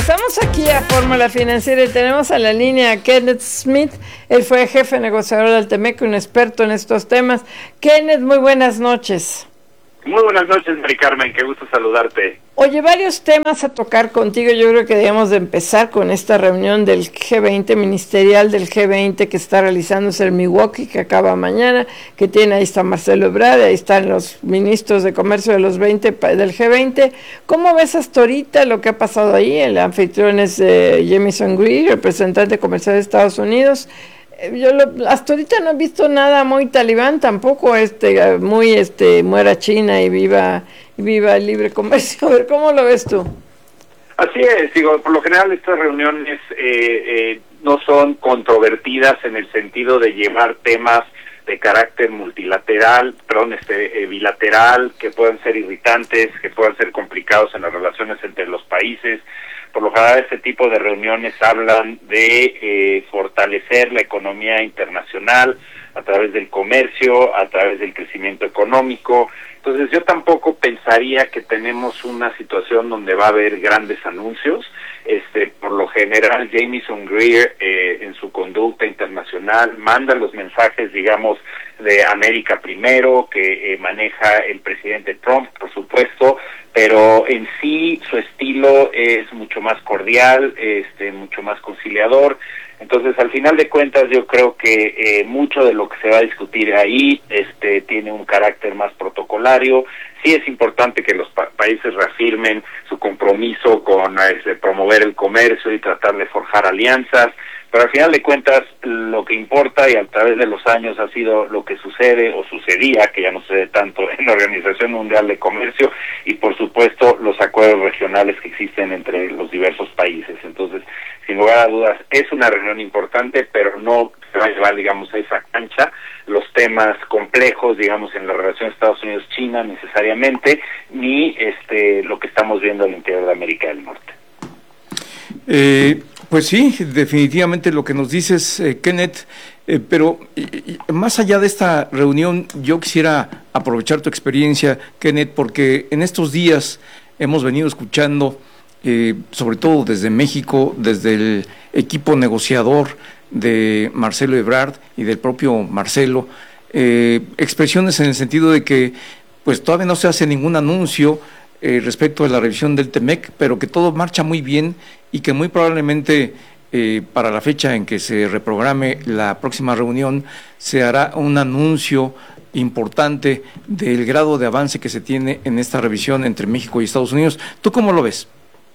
Regresamos aquí a Fórmula Financiera y tenemos a la línea a Kenneth Smith. Él fue jefe negociador del TEMEC, un experto en estos temas. Kenneth, muy buenas noches. Muy buenas noches, Mari Carmen, qué gusto saludarte. Oye, varios temas a tocar contigo. Yo creo que debemos de empezar con esta reunión del G20, ministerial del G20 que está realizándose en Milwaukee, que acaba mañana, que tiene, ahí está Marcelo Ebrard, ahí están los ministros de comercio de los 20 del G20. ¿Cómo ves hasta ahorita lo que ha pasado ahí? El anfitrión es Jamieson Greer, representante comercial de Estados Unidos. Hasta ahorita no he visto nada muy talibán, tampoco muy muera China y viva el libre comercio. A ver, ¿cómo lo ves tú? Así es, digo, por lo general estas reuniones no son controvertidas en el sentido de llevar temas de carácter bilateral, que puedan ser irritantes, que puedan ser complicados en las relaciones entre los países. Por lo general, este tipo de reuniones hablan de fortalecer la economía internacional a través del comercio, a través del crecimiento económico. Entonces, yo tampoco pensaría que tenemos una situación donde va a haber grandes anuncios. Por lo general, Jamieson Greer, en su conducta internacional, manda los mensajes, digamos, de América primero, que maneja el presidente Trump, por supuesto, pero en sí su estilo es mucho más cordial, mucho más conciliador. Entonces, al final de cuentas, yo creo que mucho de lo que se va a discutir ahí tiene un carácter más protocolario. Sí es importante que los países reafirmen su compromiso con promover el comercio y tratar de forjar alianzas, pero al final de cuentas lo que importa y a través de los años ha sido lo que sucede o sucedía, que ya no sucede tanto, en la Organización Mundial de Comercio y por supuesto los acuerdos regionales que existen entre los diversos países. Entonces, sin lugar a dudas, es una reunión importante, pero no se va a llevar, digamos, a esa cancha los temas complejos, digamos, en la relación Estados Unidos-China necesariamente, ni lo que estamos viendo al interior de América del Norte. Pues sí, definitivamente lo que nos dices, Kenneth, pero más allá de esta reunión, yo quisiera aprovechar tu experiencia, Kenneth, porque en estos días hemos venido escuchando, sobre todo desde México, desde el equipo negociador de Marcelo Ebrard y del propio Marcelo, expresiones en el sentido de que pues todavía no se hace ningún anuncio respecto de la revisión del TEMEC, pero que todo marcha muy bien y que muy probablemente para la fecha en que se reprograme la próxima reunión se hará un anuncio importante del grado de avance que se tiene en esta revisión entre México y Estados Unidos. ¿Tú cómo lo ves?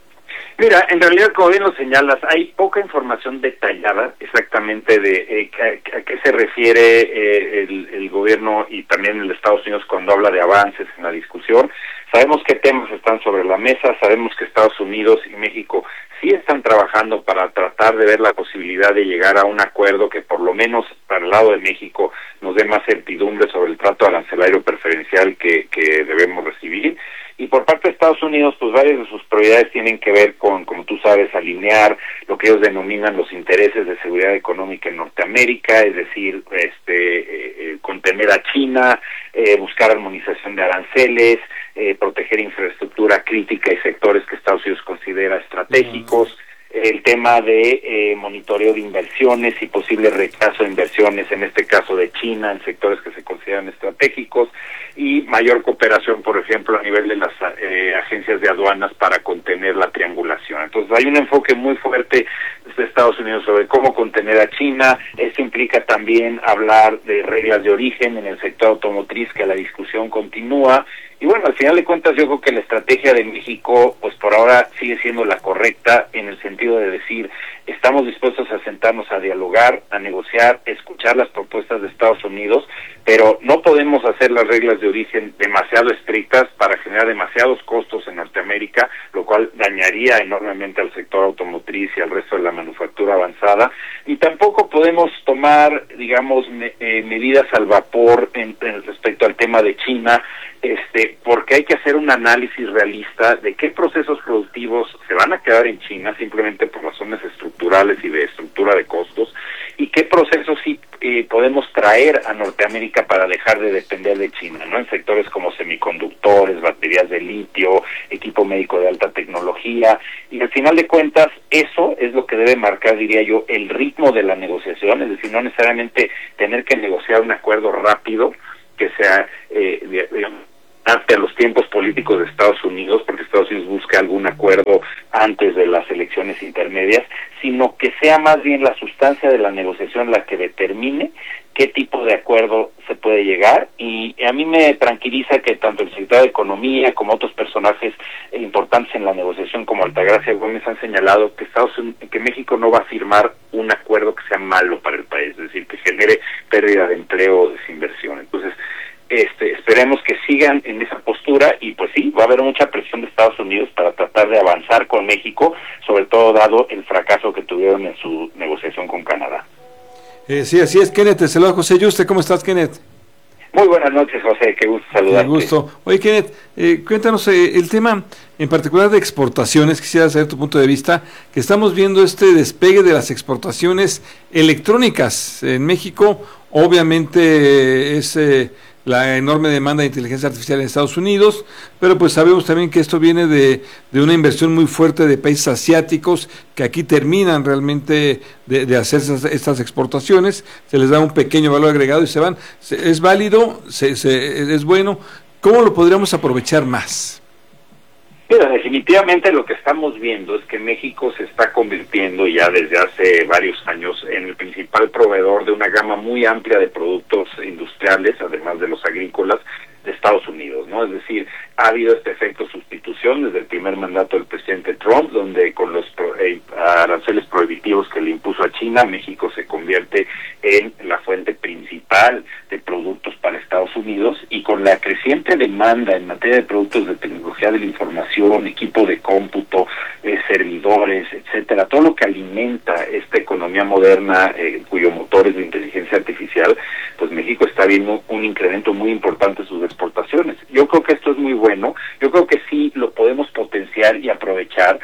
Mira, en realidad, como bien lo señalas, hay poca información detallada exactamente de a qué se refiere el gobierno y también el Estados Unidos cuando habla de avances en la discusión. Sabemos qué temas están sobre la mesa, sabemos que Estados Unidos y México sí están trabajando para tratar de ver la posibilidad de llegar a un acuerdo que por lo menos para el lado de México nos dé más certidumbre sobre el trato arancelario preferencial que debemos recibir. Y por parte de Estados Unidos, pues varias de sus prioridades tienen que ver con, como tú sabes, alinear lo que ellos denominan los intereses de seguridad económica en Norteamérica, es decir, contener a China, buscar armonización de aranceles, proteger infraestructura crítica y sectores que Estados Unidos considera estratégicos, el tema de monitoreo de inversiones y posible rechazo de inversiones, en este caso de China, en sectores que se consideran estratégicos, y mayor cooperación, por ejemplo, a nivel de las agencias de aduanas para contener la triangulación. Entonces hay un enfoque muy fuerte de Estados Unidos sobre cómo contener a China. Esto implica también hablar de reglas de origen en el sector automotriz, que la discusión continúa. Y bueno, al final de cuentas yo creo que la estrategia de México, pues por ahora sigue siendo la correcta, en el sentido de decir, estamos dispuestos a sentarnos a dialogar, a negociar, escuchar las propuestas de Estados Unidos, pero no podemos hacer las reglas de origen demasiado estrictas para generar demasiados costos en Norteamérica, lo cual dañaría enormemente al sector automotriz y al resto de la manufactura avanzada, y tampoco podemos tomar, digamos, medidas al vapor respecto al tema de China, porque hay que hacer un análisis realista de qué procesos productivos se van a quedar en China simplemente por razones estructurales y de estructura de costos, y qué procesos sí podemos traer a Norteamérica para dejar de depender de China, ¿no? En sectores como semiconductores, baterías de litio, equipo médico de alta tecnología, y al final de cuentas eso es lo que debe marcar, diría yo, el ritmo de la negociación, es decir, no necesariamente tener que negociar un acuerdo rápido que sea adapte a los tiempos políticos de Estados Unidos, porque Estados Unidos busca algún acuerdo antes de las elecciones intermedias, sino que sea más bien la sustancia de la negociación la que determine qué tipo de acuerdo se puede llegar, y a mí me tranquiliza que tanto el secretario de Economía como otros personajes importantes en la negociación como Altagracia Gómez han señalado que México no va a firmar un acuerdo que sea malo para el país, es decir, que genere pérdida de empleo o desinversión. Entonces, esperemos que sigan en esa postura, y pues sí, va a haber mucha presión de Estados Unidos para tratar de avanzar con México, sobre todo dado el fracaso que tuvieron en su negociación con Canadá. Sí, así es, Kenneth, te saluda José Yuste. ¿Cómo estás, Kenneth? Muy buenas noches, José, qué gusto saludarte. Qué gusto. Oye, Kenneth, cuéntanos el tema en particular de exportaciones. Quisiera saber tu punto de vista, que estamos viendo este despegue de las exportaciones electrónicas en México. Obviamente es la enorme demanda de inteligencia artificial en Estados Unidos, pero pues sabemos también que esto viene de una inversión muy fuerte de países asiáticos que aquí terminan realmente de hacer estas exportaciones, se les da un pequeño valor agregado y se van. Es válido, es bueno. ¿Cómo lo podríamos aprovechar más? Mira, definitivamente lo que estamos viendo es que México se está convirtiendo ya desde hace varios años en el principal proveedor de una gama muy amplia de productos industriales, además de los agrícolas, de Estados Unidos, ¿no? Es decir, ha habido este efecto sustitución desde el primer mandato del presidente Trump, donde con los aranceles prohibitivos que le impuso a China, México se convierte en la fuente principal de productos para Estados Unidos, y con la creciente demanda en materia de productos de tecnología de la información, equipo de cómputo, servidores, etcétera, todo lo que alimenta esta economía moderna, cuyo motor es la inteligencia artificial, pues México está viendo un incremento muy importante en sus exportaciones. Yo creo que esto es muy bueno, yo creo que sí lo podemos potenciar y aprovechar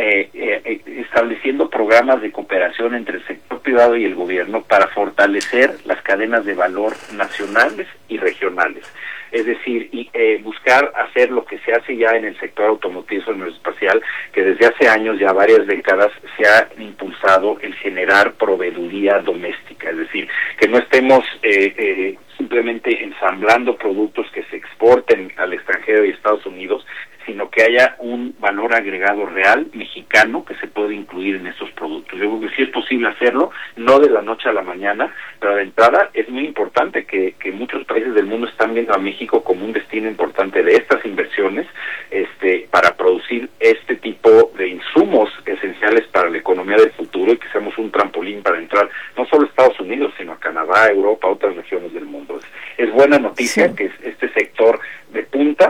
estableciendo programas de cooperación entre el sector privado y el gobierno para fortalecer las cadenas de valor nacionales y regionales. Es decir, buscar hacer lo que se hace ya en el sector automotriz o aeroespacial, que desde hace años, ya varias décadas, se ha impulsado el generar proveeduría doméstica, es decir, que no estemos simplemente ensamblando productos que se exporten al extranjero y Estados Unidos, sino que haya un valor agregado real mexicano que se puede incluir en estos productos. Yo creo que sí es posible hacerlo, no de la noche a la mañana, pero de entrada es muy importante que muchos países del mundo están viendo a México como un destino importante de estas inversiones, para producir este tipo de insumos esenciales para la economía del futuro, y que seamos un trampolín para entrar no solo a Estados Unidos, sino a Canadá, Europa, a otras regiones del mundo. Es buena noticia, sí, que este sector de punta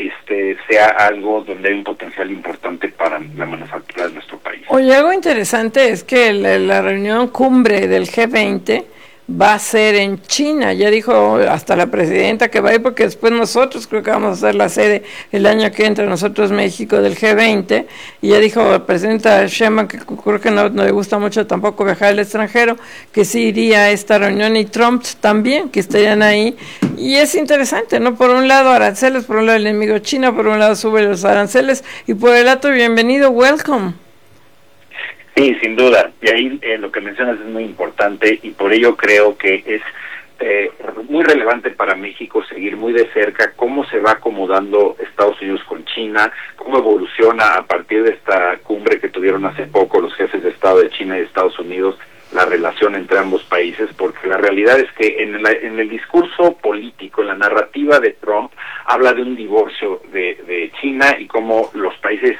sea algo donde hay un potencial importante para la manufactura de nuestro país. Oye, algo interesante es que la reunión cumbre del G20 va a ser en China. Ya dijo hasta la presidenta que va a ir, porque después nosotros creo que vamos a ser la sede el año que entra, nosotros México, del G20, y ya dijo la presidenta Sheinbaum, que creo que no le gusta mucho tampoco viajar al extranjero, que sí iría a esta reunión, y Trump también, que estarían ahí. Y es interesante, ¿no? Por un lado aranceles, por un lado el enemigo China, por un lado sube los aranceles, y por el otro, bienvenido, welcome. Sí, sin duda, y ahí lo que mencionas es muy importante, y por ello creo que es muy relevante para México seguir muy de cerca cómo se va acomodando Estados Unidos con China, cómo evoluciona a partir de esta cumbre que tuvieron hace poco los jefes de Estado de China y de Estados Unidos, la relación entre ambos países, porque la realidad es que en el discurso político, en la narrativa de Trump, habla de un divorcio de China y cómo los países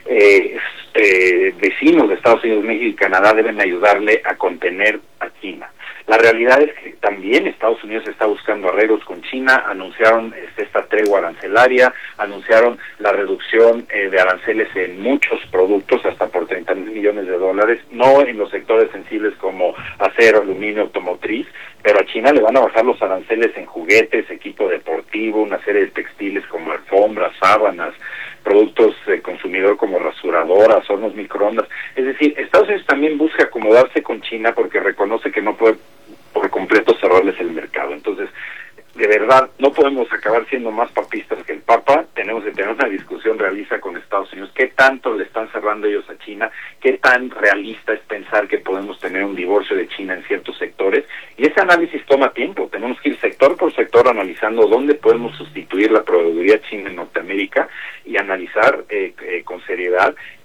vecinos de Estados Unidos, México y Canadá deben ayudarle a contener a China. La realidad es que también Estados Unidos está buscando arreglos con China, anunciaron esta tregua arancelaria, anunciaron la reducción de aranceles en muchos productos, hasta por $30,000 millones, no en los sectores sensibles como acero, aluminio, automotriz, pero a China le van a bajar los aranceles en juguetes, equipo deportivo, una serie de textiles como alfombras, sábanas, productos de consumidor como rasuradoras, hornos microondas. Es decir, Estados Unidos también busca acomodarse con China porque reconoce que no puede, por completo cerrarles el mercado. Entonces, de verdad, no podemos acabar siendo más papistas que el Papa. Tenemos que tener una discusión realista con Estados Unidos. ¿Qué tanto le están cerrando ellos a China? ¿Qué tan realista es pensar que podemos tener un divorcio de China en ciertos sectores? Y ese análisis toma tiempo. Tenemos que ir sector por sector analizando dónde podemos sustituir la proveeduría china en Norteamérica y analizar con seriedad